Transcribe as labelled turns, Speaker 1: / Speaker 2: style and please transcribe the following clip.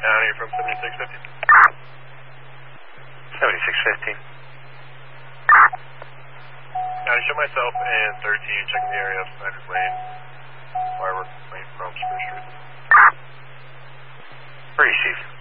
Speaker 1: County from 7650.
Speaker 2: 7650.
Speaker 1: County, show myself and 13 checking the area of Snyder's Lane, Fireworks Lane from Spruce Street.
Speaker 2: Receive.